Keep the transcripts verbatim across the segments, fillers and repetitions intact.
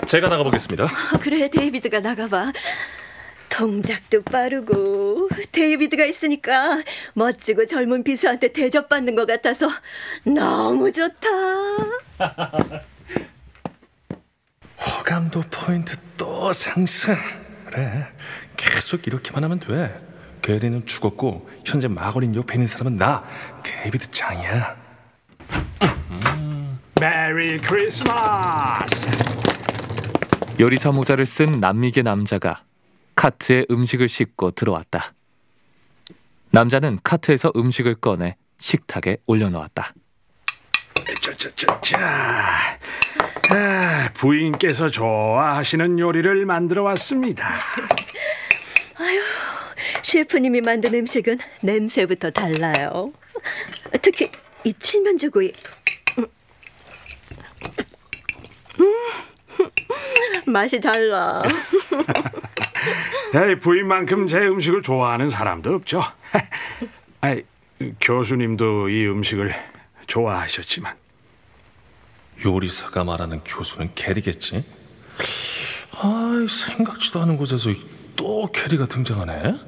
제가 나가보겠습니다. 어, 그래, 데이비드가 나가봐. 동작도 빠르고 데이비드가 있으니까 멋지고 젊은 비서한테 대접받는 것 같아서 너무 좋다. 호감도 포인트 또 상승. 그래, 계속 이렇게만 하면 돼. 게리는 죽었고 현재 마거린 옆에 있는 사람은 나, 데이비드 짱이야. 음. 메리 크리스마스. 요리사 모자를 쓴 남미계 남자가 카트에 음식을 싣고 들어왔다. 남자는 카트에서 음식을 꺼내 식탁에 올려놓았다. 짜짜짜짜. 아, 부인께서 좋아하시는 요리를 만들어 왔습니다. 아유, 셰프님이 만든 음식은 냄새부터 달라요. 특히 이 칠면조구이. 음, 맛이 달라. 에이, 부인만큼 제 음식을 좋아하는 사람도 없죠. 아이, 교수님도 이 음식을 좋아하셨지만. 요리사가 말하는 교수는 게리겠지? 아이, 생각지도 않은 곳에서 또 게리가 등장하네.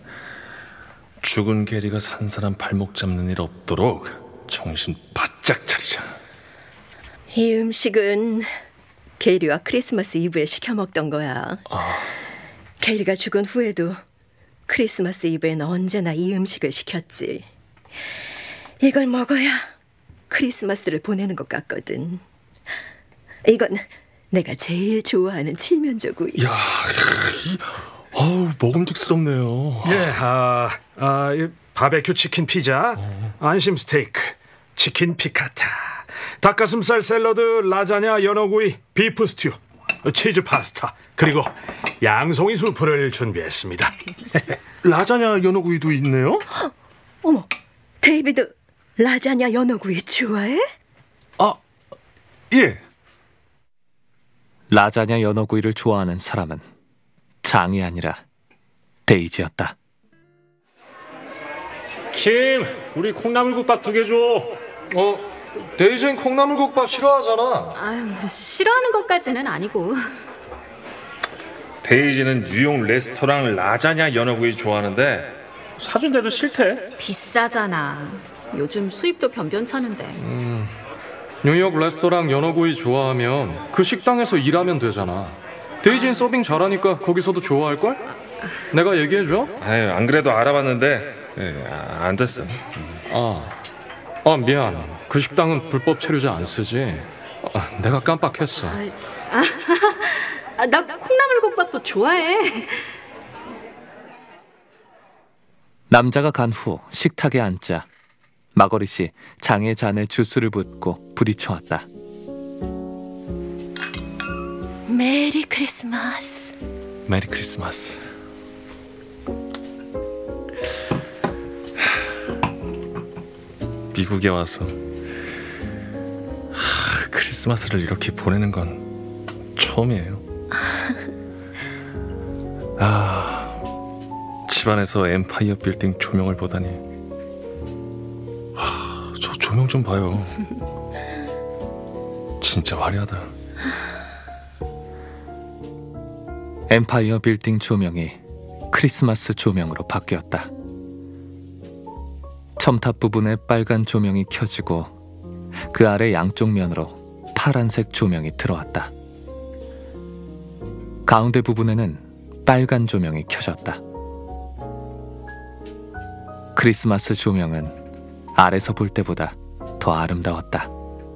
죽은 게리가 산 사람 발목 잡는 일 없도록 정신 바짝 차리자. 이 음식은 게리와 크리스마스 이브에 시켜 먹던 거야. 아. 게리가 죽은 후에도 크리스마스 이브엔 언제나 이 음식을 시켰지. 이걸 먹어야 크리스마스를 보내는 것 같거든. 이건 내가 제일 좋아하는 칠면조구이. 야, 이, 어우, 먹음직스럽네요. 예, 아, 아, 바베큐 치킨 피자, 어. 안심 스테이크, 치킨 피카타, 닭가슴살 샐러드, 라자냐 연어구이, 비프 스튜, 치즈 파스타, 그리고 양송이 수프를 준비했습니다. 라자냐 연어구이도 있네요? 어머, 데이비드 라자냐 연어구이 좋아해? 아, 예. 라자냐 연어구이를 좋아하는 사람은 장이 아니라 데이지였다. 킴, 우리 콩나물국밥 두 개 줘. 어, 데이지는 콩나물국밥 싫어하잖아. 아유, 싫어하는 것까지는 아니고. 데이지는 뉴욕 레스토랑 라자냐 연어구이 좋아하는데 사준 대로 싫대. 비싸잖아. 요즘 수입도 변변찮은데. 음, 뉴욕 레스토랑 연어구이 좋아하면 그 식당에서 일하면 되잖아. 데이지는 서빙 잘하니까 거기서도 좋아할걸? 내가 얘기해줘? 아유, 안 그래도 알아봤는데 예, 아, 안 됐어. 아, 아 미안. 그 식당은 불법 체류자 안 쓰지. 아, 내가 깜빡했어. 아, 아, 나 콩나물국밥도 좋아해. 남자가 간 후 식탁에 앉자 마거릿이 장의 잔에 주스를 붓고 부딪혀왔다. 메리 크리스마스. 메리 크리스마스. 미국에 와서 하, 크리스마스를 이렇게 보내는 건 처음이에요. 아, 집안에서 엠파이어 빌딩 조명을 보다니. 하, 저 조명 좀 봐요. 진짜 화려하다. 엠파이어 빌딩 조명이 크리스마스 조명으로 바뀌었다. 첨탑 부분에 빨간 조명이 켜지고 그 아래 양쪽 면으로 파란색 조명이 들어왔다. 가운데 부분에는 빨간 조명이 켜졌다. 크리스마스 조명은 아래서 볼 때보다 더 아름다웠다.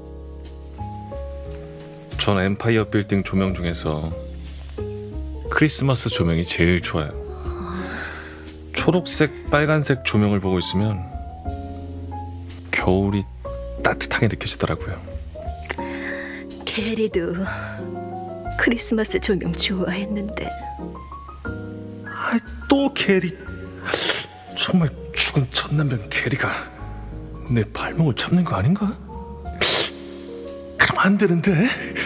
전 엠파이어 빌딩 조명 중에서 크리스마스 조명이 제일 좋아요. 초록색, 빨간색 조명을 보고 있으면 겨울이 따뜻하게 느껴지더라고요. 게리도 크리스마스 조명 좋아했는데. 아, 또 게리. 정말 죽은 첫 남편 게리가 내 발목을 잡는 거 아닌가? 그럼 안 되는데.